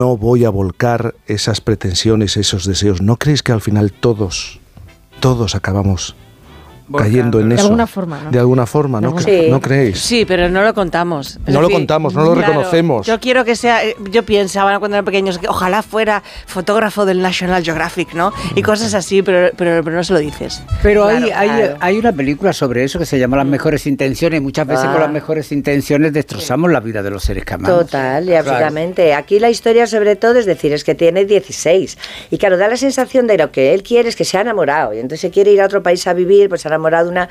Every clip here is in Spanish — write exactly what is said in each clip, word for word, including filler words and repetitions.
no voy a volcar esas pretensiones, esos deseos. ¿No crees que al final todos, todos acabamos cayendo en eso? De alguna forma, ¿no? De alguna forma, ¿no? Sí. ¿No creéis? Sí, pero no lo contamos. Es No lo decir, contamos, no lo claro, reconocemos. Yo quiero que sea, yo pensaba cuando era pequeño que ojalá fuera fotógrafo del National Geographic, ¿no? Y cosas así, pero, pero, pero no se lo dices. Pero Claro, hay, hay, claro. hay una película sobre eso que se llama Las mejores intenciones. Muchas veces Ah. con las mejores intenciones destrozamos la vida de los seres que amamos. Total y absolutamente. Aquí la historia sobre todo es decir, es que tiene dieciséis. Y claro, da la sensación de lo que él quiere es que se ha enamorado. Y entonces se quiere ir a otro país a vivir, pues se ha enamorado de una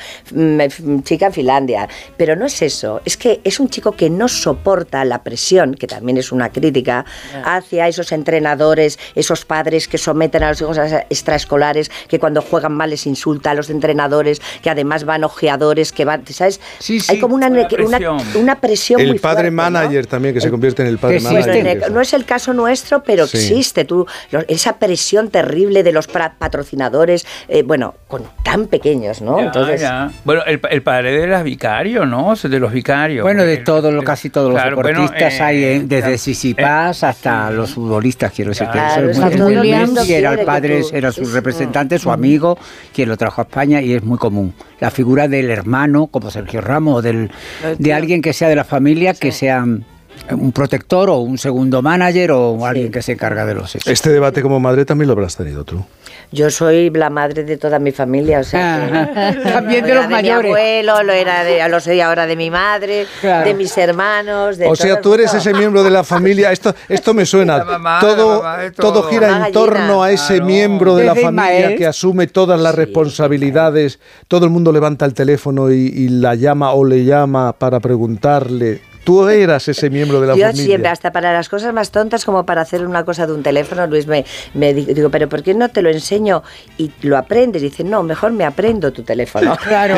mm, chica en Finlandia. Pero no es eso. Es que es un chico que no soporta la presión, que también es una crítica, hacia esos entrenadores, esos padres que someten a los hijos a extraescolares, que cuando juegan mal les insulta a los entrenadores, que además van ojeadores, que van, ¿sabes? Sí, sí, Hay como una, una una presión. presión, una presión El muy padre fuerte, ¿no? manager también, que se convierte en el padre Que sí, manager. Bueno, no es el caso nuestro, pero Sí. existe. Tú, lo- esa presión terrible de los pra- patrocinadores, eh, bueno, con tan pequeños, ¿no? Ya, Entonces, ya. Bueno, el, el padre de los vicarios, ¿no? De los vicarios. Bueno, de El- todos, el- casi todos los claro, deportistas bueno, eh, hay, ¿eh? Desde eh, Sisipas hasta sí. los futbolistas, quiero decir. Claro, que eso está es todo muy, el muy mundo y era el quiere que padre, tú- era su sí, representante, sí. su amigo, quien lo trajo a España y es muy común. La figura del hermano, como Sergio Ramos, o del, de alguien que sea de la familia, que sea un protector o un segundo manager o alguien que se encarga de los hechos. Este debate como madre también lo habrás tenido tú. yo soy la madre de toda mi familia, o sea, que También de lo los era mayores. mi abuelo, lo era de, lo soy ahora de mi madre, Claro. de mis hermanos, de O sea, todo tú el eres mundo. ese miembro de la familia. Esto, esto me suena. La mamá, todo, la mamá de todo todo. gira Mamá en torno gallina. a ese Claro. miembro de la Desde familia Ismael. que asume todas las responsabilidades. Todo el mundo levanta el teléfono y, y la llama o le llama para preguntarle. Tú eras ese miembro de la Yo familia. siempre, hasta para las cosas más tontas como para hacer una cosa de un teléfono, Luis me, me di- digo, pero ¿por qué no te lo enseño y lo aprendes? Y dice, no, mejor me aprendo tu teléfono. Claro.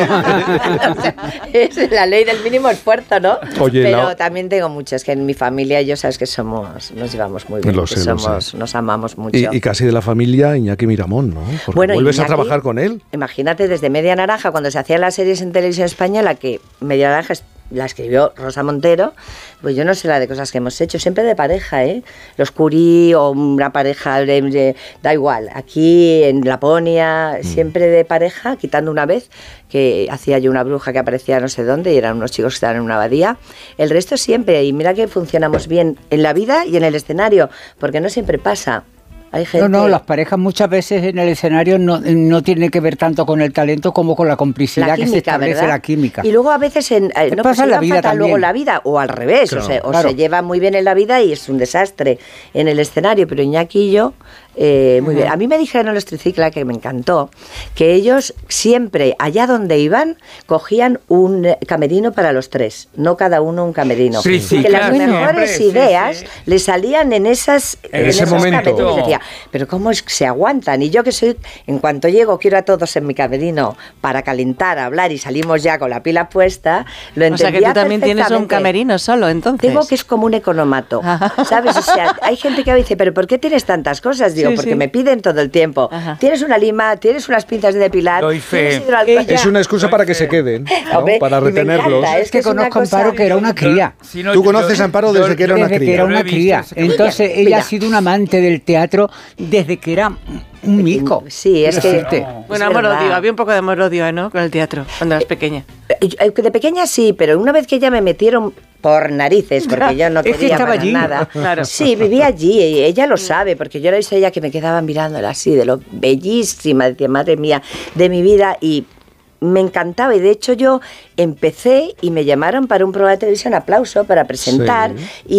O sea, es la ley del mínimo esfuerzo, ¿no? Oye, pero la- también tengo muchas, que en mi familia yo sabes que somos, nos llevamos muy bien, Lo que sé, lo somos, sé. nos amamos mucho. Y, y casi de la familia Iñaki Miramón, ¿no? Porque Bueno, vuelves a Iñaki, trabajar con él. Imagínate, desde Media Naranja, cuando se hacían las series en televisión española, que Media Naranja es- la escribió Rosa Montero, pues yo no sé la de cosas que hemos hecho, siempre de pareja, ¿eh? Los Curí o una pareja, de, de- da igual, aquí en Laponia, siempre de pareja, quitando una vez, que hacía yo una bruja que aparecía no sé dónde y eran unos chicos que estaban en una abadía, el resto siempre, y mira que funcionamos bien en la vida y en el escenario, porque no siempre pasa. Hay gente... No, no, las parejas muchas veces en el escenario no, no tiene que ver tanto con el talento como con la complicidad la que se química, establece, ¿verdad? la química. Y luego a veces en, eh, ¿Qué no, pasa pues en la se vida lleva fatal luego también? la vida, o al revés, Claro, o, se, o claro. se lleva muy bien en la vida y es un desastre en el escenario, pero Iñaki y yo, eh, muy bien. A mí me dijeron en los Tricicla, que me encantó, que ellos siempre, allá donde iban, cogían un eh, camerino para los tres, no cada uno un camerino. Tricicla, y que las siempre, mejores sí, ideas sí. le salían en esas En en ese esos momento. camerinos. Y decía, pero ¿cómo es que se aguantan? Y yo que soy, en cuanto llego, quiero a todos en mi camerino para calentar, hablar y salimos ya con la pila puesta, lo entendía O sea que tú también tienes un perfectamente. camerino solo, entonces. Tengo que es como un economato, ¿sabes? O sea, hay gente que dice, pero ¿por qué tienes tantas cosas? Digo, Sí, porque sí. me piden todo el tiempo. Ajá. Tienes una lima, tienes unas pinzas de depilar, Doy fe. tienes hidroalcohol. Es una excusa para que se queden, ¿no? Hombre, Para y me retenerlos. encanta, Es que es una conozco a cosa- Amparo que era una cría. Si no, Tú yo- conoces a Amparo desde yo- que era una Desde que cría. era Yo lo una he visto, cría. ese capítulo. Entonces ella Mira. ha sido una amante del teatro desde que era un mico. Sí, es Quiero que... decirte. No. Bueno, es amor verdad. odio, había un poco de amor odio, ¿no? Con el teatro, cuando eras pequeña. Eh, De pequeña sí, pero una vez que ya me metieron por narices, porque yo no Es que quería estaba para allí. nada. Claro. Sí, vivía allí, y ella lo sabe, porque yo la he visto a ella que me quedaba mirándola así, de lo bellísima, decía, madre mía, de mi vida, y me encantaba. Y de hecho yo empecé y me llamaron para un programa de televisión, Aplauso, para presentar,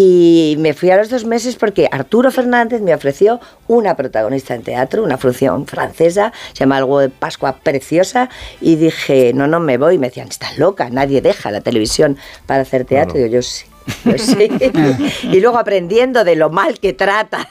y me fui a los dos meses porque Arturo Fernández me ofreció una protagonista en teatro, una función francesa, se llama Algo de Pascua Preciosa, y dije, no, no me voy. Y me decían, estás loca, nadie deja la televisión para hacer teatro. Claro. Y yo, yo sí. Yo sí. Y luego aprendiendo de lo mal que trata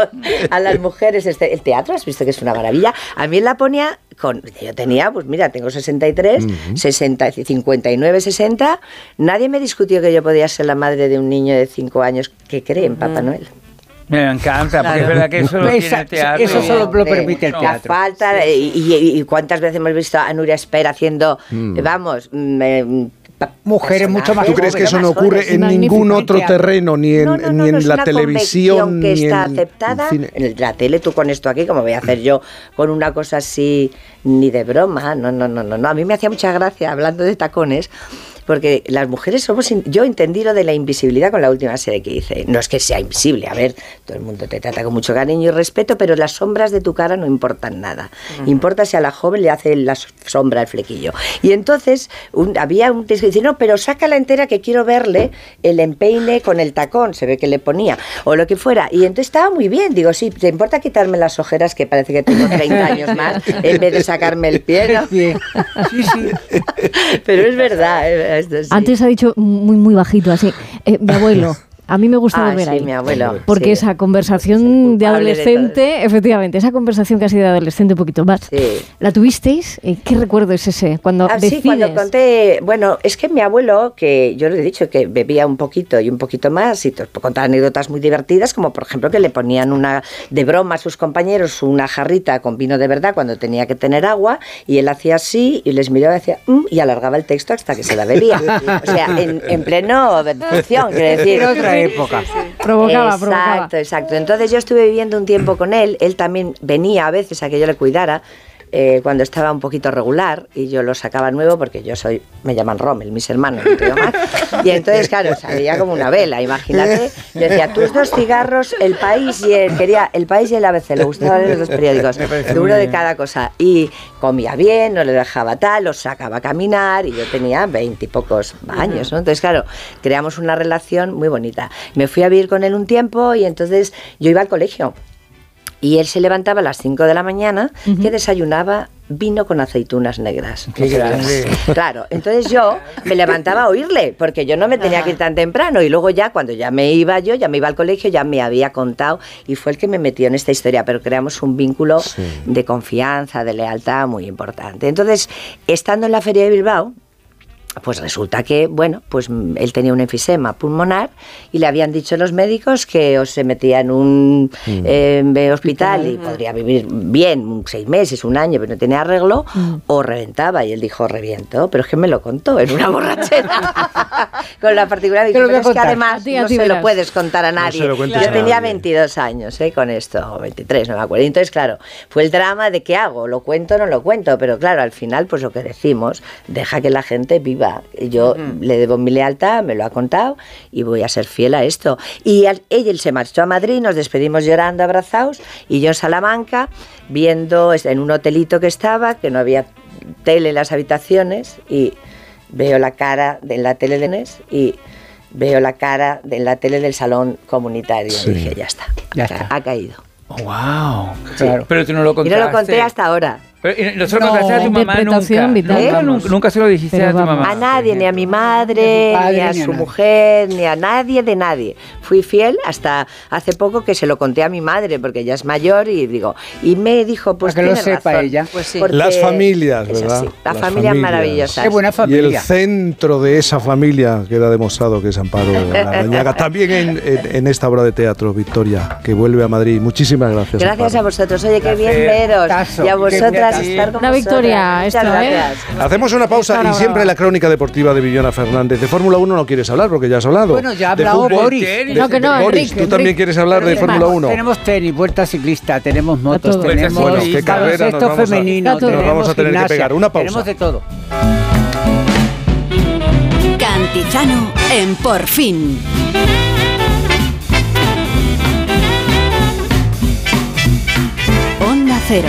a las mujeres este, el teatro, has visto que es una maravilla. A mí en Laponia, con, yo tenía, pues mira, tengo sesenta y tres, sesenta, cincuenta y nueve, sesenta, nadie me discutió que yo podía ser la madre de un niño de cinco años que cree en Papá Noel. Me encanta, porque es Claro. verdad que eso lo tiene Esa- el teatro. eso solo lo Hombre, permite el No. teatro. La falta, y, y- y cuántas veces hemos visto a Nuria Espera haciendo, Mm. vamos, mm, eh, mujeres mucho más ¿Tú crees que eso no más ocurre jóvenes. en Magnífico. ningún otro terreno, ni en, No, no, no, ni no, en es la una televisión, convención que ni está en aceptada? el cine? En la tele, tú con esto aquí, como voy a hacer yo con una cosa así, ni de broma. No, no, no, no, no. A mí me hacía mucha gracia, hablando de tacones, porque las mujeres somos... In- yo entendí lo de la invisibilidad con la última serie que hice. No es que sea invisible, a ver, todo el mundo te trata con mucho cariño y respeto, pero las sombras de tu cara no importan nada. Uh-huh. Importa si a la joven le hace la sombra el flequillo. Y entonces un, había un texto que dice, no, pero sácala entera que quiero verle el empeine con el tacón, se ve que le ponía, o lo que fuera. Y entonces estaba muy bien. Digo, sí, ¿te importa quitarme las ojeras, que parece que tengo treinta años más, en vez de sacarme el pie? ¿No? Sí, sí. Pero es verdad, es Esto sí. Antes ha dicho muy muy bajito así, eh, mi abuelo. A mí me gusta ah, volver sí, ahí. mi abuelo. Porque sí. esa conversación de adolescente, de efectivamente, esa conversación casi de adolescente un poquito más, sí. ¿La tuvisteis? ¿Qué recuerdo es ese? Cuando ah, decides... Sí, cuando conté, bueno, es que mi abuelo, que yo le he dicho que bebía un poquito y un poquito más, y te contaba anécdotas muy divertidas, como por ejemplo que le ponían una de broma a sus compañeros una jarrita con vino de verdad cuando tenía que tener agua, y él hacía así, y les miraba y decía, mm, y alargaba el texto hasta que se la bebía. O sea, en, en pleno función, quiero decir. Era otra época. Sí, sí, sí. Provocaba, exacto, provocaba. Exacto, exacto. Entonces yo estuve viviendo un tiempo con él, él también venía a veces a que yo le cuidara, eh, cuando estaba un poquito regular, y yo lo sacaba nuevo porque yo soy, me llaman Rommel, mis hermanos, no te digo más. Y entonces, claro, salía como una vela, imagínate. Yo decía, tus dos cigarros, El País y el, quería El País y el A B C, le gustaban los dos periódicos, uno de cada cosa. Y comía bien, no le dejaba tal, los sacaba a caminar, y yo tenía veintipocos años, ¿no? Entonces, claro, creamos una relación muy bonita. Me fui a vivir con él un tiempo, y entonces yo iba al colegio. Y él se levantaba a las cinco de la mañana, uh-huh. que desayunaba vino con aceitunas negras. ¡Qué grande! Claro, entonces yo me levantaba a oírle, porque yo no me tenía que ir tan temprano, y luego ya, cuando ya me iba yo, ya me iba al colegio, ya me había contado, y fue el que me metió en esta historia, pero creamos un vínculo sí. de confianza, de lealtad muy importante. Entonces, estando en la Feria de Bilbao, pues resulta que, bueno, pues él tenía un enfisema pulmonar, y le habían dicho los médicos que o se metía en un mm. eh, hospital y podría vivir bien, seis meses, un año, pero no tenía arreglo, mm. o reventaba. Y él dijo, reviento, pero es que me lo contó en una borrachera. Con la particularidad, pero es que además ti, no se verás. Lo puedes contar a nadie. No Yo tenía veintidós años eh, con esto, o veintitrés, no me acuerdo. Y entonces, claro, fue el drama de qué hago, lo cuento o no lo cuento, pero claro, al final, pues lo que decimos, deja que la gente viva. Yo uh-huh. le debo mi lealtad, me lo ha contado, y voy a ser fiel a esto. Y al, ella se marchó a Madrid, nos despedimos llorando, abrazados, y yo en Salamanca, viendo en un hotelito que estaba, que no había tele en las habitaciones, y veo la cara de la tele de Nes, y veo la cara de la tele del salón comunitario. Sí. Y dije, ya está, ya ha, está. ha caído. Oh, wow. Sí. Claro. Pero tú no lo contaste. Y no lo conté hasta ahora. Pero, ¿no se lo contaste no, a tu mamá nunca? Vital, ¿Nunca, nunca, nunca se lo dijiste pero a tu vamos. mamá? A nadie, ni a mi madre, ni a, padre, ni a ni su a mujer, ni a nadie de nadie. Fui fiel hasta hace poco, que se lo conté a mi madre, porque ella es mayor, y digo, y me dijo, pues para que tiene lo sepa razón, ella. Pues sí. Las familias, ¿verdad? Así, la Las familia familias. maravillosa. Qué buena familia. Y el centro de esa familia queda demostrado que es Amparo Larrañaga. También en, en, en esta obra de teatro, Victoria, que vuelve a Madrid. Muchísimas gracias. Gracias Amparo. a vosotros. Oye, qué bien veros. Tazo, y a vosotras estar con Una victoria, esto, ¿eh? Hacemos una pausa y siempre la crónica deportiva de Viviana Fernández. De Fórmula uno no quieres hablar porque ya has hablado. Bueno, ya ha hablado Boris. De, no, que no, de Boris, Enrique, tú Enrique. también quieres hablar de Fórmula uno. Tenemos tenis, vuelta ciclista, tenemos motos, tenemos bueno, qué carrera nos vamos femenino, a, nos vamos a tener gimnasia, que pegar. Una pausa. Tenemos de todo. Cantizano en Por Fin. Onda Cero.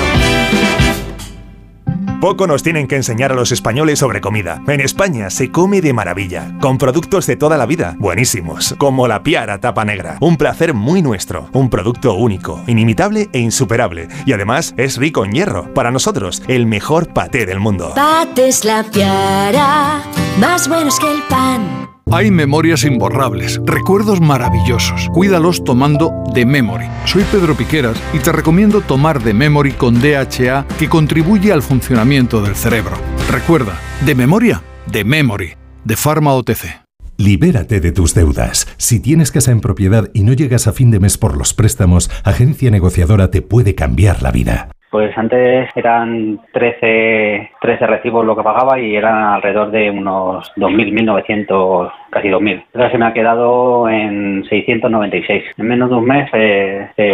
Poco nos tienen que enseñar a los españoles sobre comida. En España se come de maravilla, con productos de toda la vida, buenísimos, como la Piara Tapa Negra. Un placer muy nuestro, un producto único, inimitable e insuperable. Y además es rico en hierro. Para nosotros, el mejor paté del mundo. Patés La Piara, más buenos que el pan. Hay memorias imborrables, recuerdos maravillosos. Cuídalos tomando The Memory. Soy Pedro Piqueras y te recomiendo tomar The Memory con D H A, que contribuye al funcionamiento del cerebro. Recuerda, de memoria, The Memory, de Pharma O T C. Libérate de tus deudas. Si tienes casa en propiedad y no llegas a fin de mes por los préstamos, Agencia Negociadora te puede cambiar la vida. Pues antes eran trece, trece recibos lo que pagaba y eran alrededor de unos dos mil, mil novecientos, casi dos mil. Ahora se me ha quedado en seiscientos noventa y seis. En menos de un mes eh, se